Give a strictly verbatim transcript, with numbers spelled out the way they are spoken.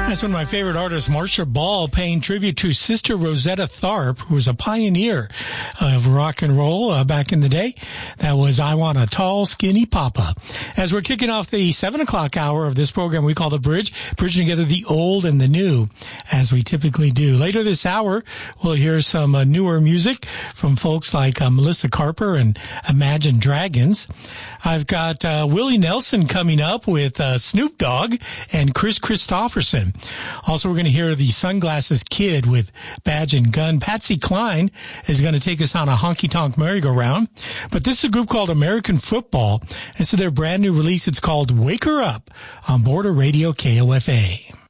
That's one of my favorite artists, Marcia Ball, paying tribute to Sister Rosetta Tharpe, who was a pioneer of rock and roll uh, back in the day. That was I Want a Tall, Skinny Papa. As we're kicking off the seven o'clock hour of this program we call The Bridge, bridging together the old and the new, as we typically do. Later this hour, we'll hear some uh, newer music from folks like uh, Melissa Carper and Imagine Dragons. I've got uh, Willie Nelson coming up with uh, Snoop Dogg and Chris Christopherson. Also, we're going to hear the Sunglasses Kid with Badge and Gun. Patsy Cline is going to take us on a honky-tonk merry-go-round. But this is a group called American Football. This is their brand new release. It's called Wake Her Up on Border Radio K O F A.